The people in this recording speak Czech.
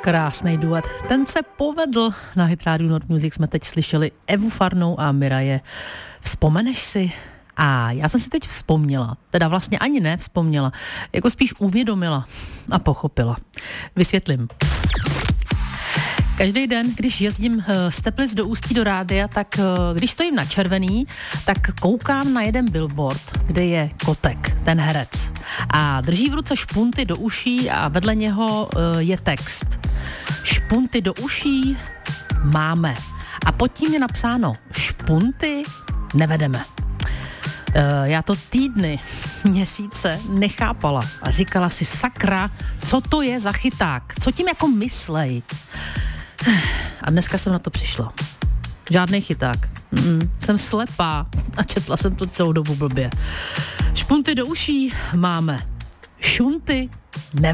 Krásný duet. Ten se povedl. Na Hit Radio Nord Music jsme teď slyšeli Evu Farnou a Miraje. Vzpomeneš si? A já jsem si teď vzpomněla, teda vlastně ani ne vzpomněla, jako spíš uvědomila a pochopila. Vysvětlím. Každý den, když jezdím z Teplic do Ústí do rádia, tak když stojím na červený, tak koukám na jeden billboard, kde je Kotek, ten herec. A drží v ruce špunty do uší a vedle něho je text. Špunty do uší máme. A pod tím je napsáno špunty nevedeme. Já to týdny, měsíce nechápala a říkala si sakra, co to je za chyták, co tím jako myslej. A dneska jsem na to přišla. Žádný chyták. Jsem slepá a četla jsem to celou dobu blbě. Špunty do uší máme. Šunty ne.